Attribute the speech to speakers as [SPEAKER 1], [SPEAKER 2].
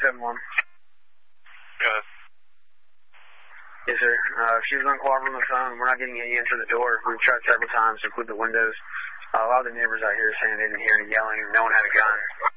[SPEAKER 1] 371.
[SPEAKER 2] Good.
[SPEAKER 1] Yes, sir. She's uncooperative on the phone. We're not getting any answer to the door. We've tried several times to include the windows. A lot of the neighbors out here are saying they didn't hear any yelling. No one had a gun.